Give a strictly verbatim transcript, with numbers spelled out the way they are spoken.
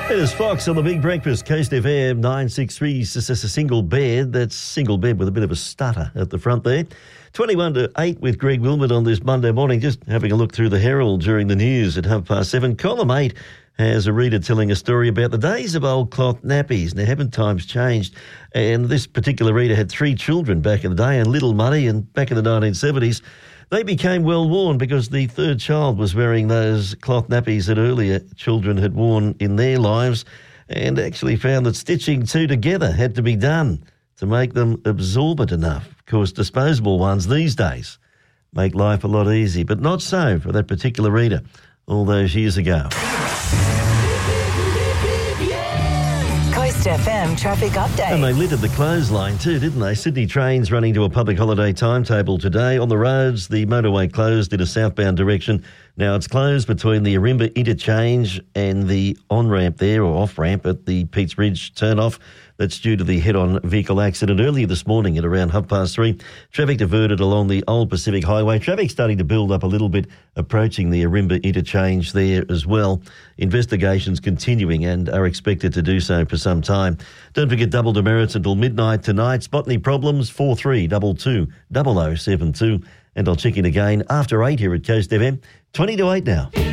It is Fox on the Big Breakfast, Coast F M nine six three. It's just a single bed. That's single bed with a bit of a stutter at the front there. twenty-one to eight with Greg Wilmot on this Monday morning. Just having a look through the Herald during the news at half past seven. Column eight has a reader telling a story about the days of old cloth nappies. Now, haven't times changed? And this particular reader had three children back in the day and little money, and back in the nineteen seventies, they became well worn because the third child was wearing those cloth nappies that earlier children had worn in their lives, and actually found that stitching two together had to be done to make them absorbent enough. Of course, disposable ones these days make life a lot easier, but not so for that particular reader all those years ago. Coast F M traffic update. And they littered the clothesline too, didn't they? Sydney trains running to a public holiday timetable today. On the roads, the motorway closed in a southbound direction. Now it's closed between the Arimba interchange and the on-ramp there, or off-ramp at the Peats Ridge turn-off. That's due to the head-on vehicle accident earlier this morning at around half past three. Traffic diverted along the Old Pacific Highway. Traffic starting to build up a little bit, approaching the Arimba interchange there as well. Investigations continuing and are expected to do so for some time. Don't forget double demerits until midnight tonight. Spot any problems, four three two two, double oh seven two. And I'll check in again after eight here at Coast F M. twenty to eight now.